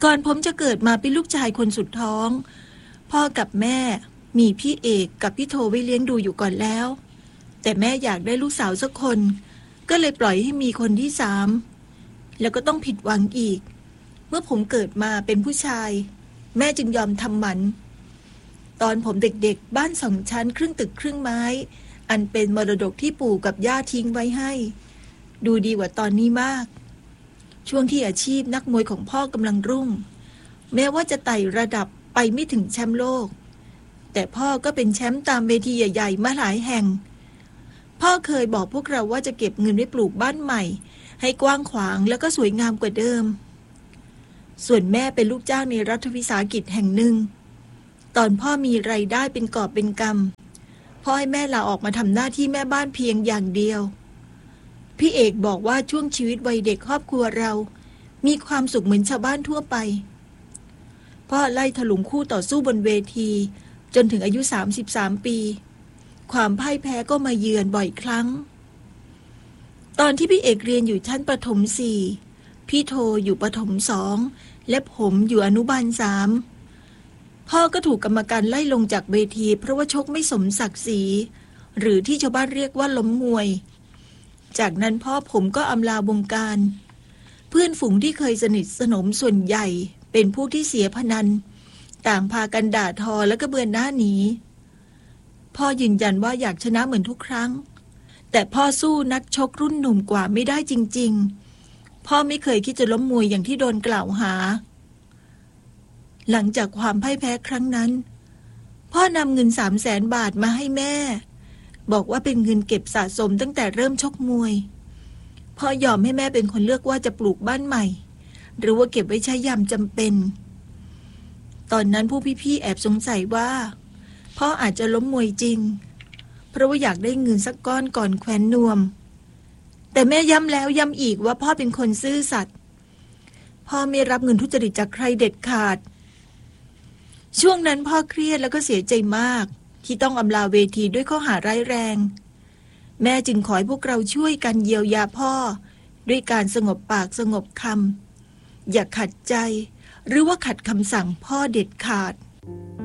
ก่อนผมจะเกิดมาเป็นลูกชายคนสุดท้องพ่อกับแม่มีพี่เอกกับพี่โทไว้เลี้ยงดูอยู่ก่อนแล้วแต่แม่อยากได้ลูกสาวสักคนก็เลยปล่อยให้มีคนที่3แล้วก็ต้องผิดหวังอีกเมื่อผมเกิดมาเป็นผู้ชายแม่จึงยอมทำหมันตอนผมเด็กๆบ้าน2 ชั้นครึ่งตึกครึ่งไม้อันเป็นมรดกที่ปู่กับย่าทิ้งไว้ให้ดูดีกว่าตอนนี้มากช่วงที่อาชีพนักมวยของพ่อกำลังรุ่งแม้ว่าจะไต่ระดับไปไม่ถึงแชมป์โลกแต่พ่อก็เป็นแชมป์ตามเวทีใหญ่ๆมาหลายแห่งพ่อเคยบอกพวกเราว่าจะเก็บเงินไว้ปลูกบ้านใหม่ให้กว้างขวางแล้วก็สวยงามกว่าเดิมส่วนแม่เป็นลูกจ้างในรัฐวิสาหกิจแห่งหนึ่งตอนพ่อมีรายได้เป็นกอบเป็นกำพ่อให้แม่ลาออกมาทำหน้าที่แม่บ้านเพียงอย่างเดียวพี่เอกบอกว่าช่วงชีวิตวัยเด็กครอบครัวเรามีความสุขเหมือนชาวบ้านทั่วไปพ่อไล่ถลุงคู่ต่อสู้บนเวทีจนถึงอายุ33 ปีความพ่ายแพ้ก็มาเยือนบ่อยครั้งตอนที่พี่เอกเรียนอยู่ชั้นประถม4พี่โทอยู่ประถม2และผมอยู่อนุบาล3พ่อก็ถูกกรรมการไล่ลงจากเวทีเพราะว่าชกไม่สมศักดิ์ศรีหรือที่ชาวบ้านเรียกว่าล้มมวยจากนั้นพ่อผมก็อำลาวงการเพื่อนฝูงที่เคยสนิทสนมส่วนใหญ่เป็นพวกที่เสียพนันต่างพากันด่าทอและก็เบือนหน้าหนีพ่อยืนยันว่าอยากชนะเหมือนทุกครั้งแต่พ่อสู้นักชกรุ่นหนุ่มกว่าไม่ได้จริงๆพ่อไม่เคยคิดจะล้มมวยอย่างที่โดนกล่าวหาหลังจากความพ่ายแพ้ครั้งนั้นพ่อนำเงิน300,000 บาทมาให้แม่บอกว่าเป็นเงินเก็บสะสมตั้งแต่เริ่มชกมวยพ่อยอมให้แม่เป็นคนเลือกว่าจะปลูกบ้านใหม่หรือว่าเก็บไว้ใช้ยามจำเป็นตอนนั้นผู้พี่ๆแอบสงสัยว่าพ่ออาจจะล้มมวยจริงเพราะว่าอยากได้เงินสักก้อนก่อนแคว้นนวมแต่แม่ย้ำแล้วย้ำอีกว่าพ่อเป็นคนซื่อสัตย์พ่อไม่รับเงินทุจริตจากใครเด็ดขาดช่วงนั้นพ่อเครียดแล้วก็เสียใจมากที่ต้องอำลาเวทีด้วยข้อหาร้ายแรงแม่จึงขอให้พวกเราช่วยกันเยียวยาพ่อด้วยการสงบปากสงบคำอย่าขัดใจหรือว่าขัดคำสั่งพ่อเด็ดขาด